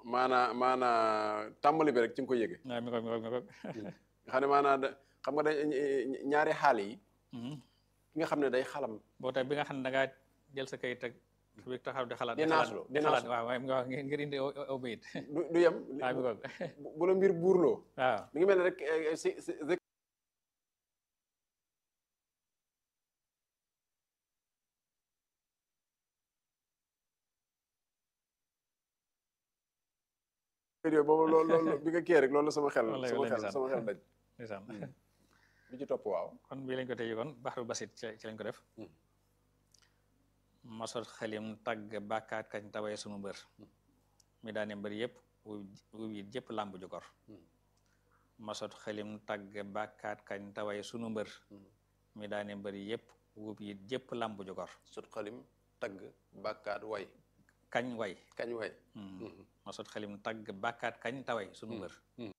maanaa tàmbali bi rek ci nga koy yëge waaw mi ko nga xam ne maanaa xam nga da ñaari xaal yi ki nga xam ne day xalam boo tey bi nga xam ne da ngaa jël sa kayit ak bi taxaw di xalaat di naaslu di xalaat waaw waaw ngir indi aw bayit du yem waaw mi ko bu la mbir buurloo waaw mi ngi mel ne rek yooyu boobu loolu bi nga kii rek loolu sama xel daj ndeysaan bi ci topp waaw kon bii lañ ko tëjee kon baxru basit ci lañ ko def masot xelim tagg bàkkaat kañ tawee sunu mbër mi daane mbër yëpp wu it jëpp làmb ju gor masot xelim tagg bàkkaat kañ tawee sunu mbër mi daane mbër yëpp wu it jëpp làmb ju gor sot xalim tagg bàkkaat way kañ way masot xelim tagg bàkkaat kañ tawee sunu mbër